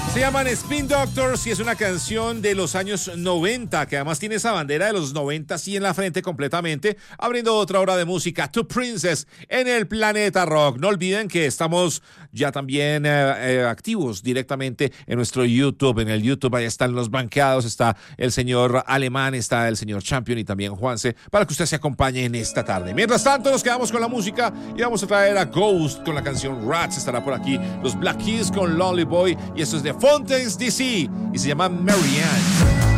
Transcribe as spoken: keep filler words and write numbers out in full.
Se llaman Spin Doctors y es una canción de los años noventa, que además tiene esa bandera de los noventa así en la frente completamente, abriendo otra hora de música, To Princess, en el Planeta Rock. No olviden que estamos ya también eh, eh, activos directamente en nuestro YouTube. En el YouTube ahí están los banqueados, está el señor Alemán, está el señor Champion y también Juanse, para que usted se acompañe en esta tarde. Mientras tanto, nos quedamos con la música y vamos a traer a Ghost con la canción Rats. Estará por aquí los Black Keys con Lonely Boy y esto es de Fountains D C y se llama Marianne.